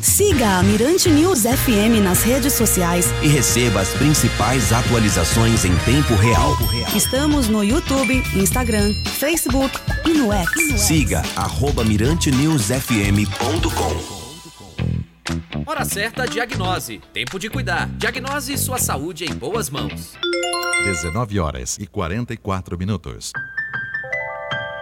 Siga a Mirante News FM nas redes sociais e receba as principais atualizações em tempo real. Estamos no YouTube, Instagram, Facebook e no X. Siga @mirantenewsfm.com. Hora certa, diagnose. Tempo de cuidar. Diagnose sua saúde em boas mãos. 19h44.